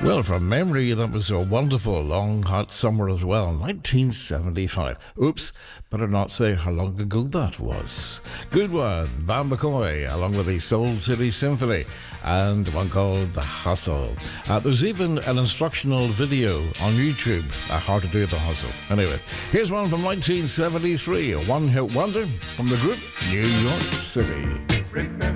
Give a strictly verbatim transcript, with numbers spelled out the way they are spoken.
Well, from memory, that was a wonderful long hot summer as well, nineteen seventy-five. Oops, better not say how long ago that was. Good one, Van McCoy, along with the Soul City Symphony, and one called The Hustle. Uh, there's even an instructional video on YouTube, uh, how to do the hustle. Anyway, here's one from nineteen seventy-three, a one-hit wonder from the group New York City.